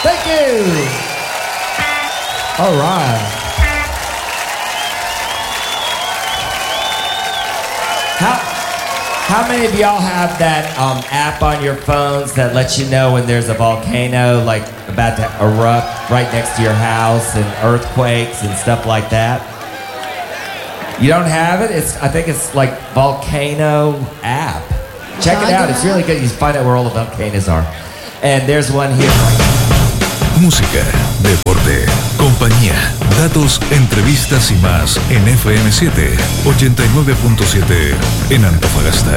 Thank you. All right. How many of y'all have that app on your phones that lets you know when there's a volcano like about to erupt right next to your house and earthquakes and stuff like that? You don't have it? I think it's like Volcano app. Check it out. It's really good. You find out where all the volcanoes are. And there's one here. Música, deporte, compañía, datos, entrevistas y más en FM7 89.7 en Antofagasta.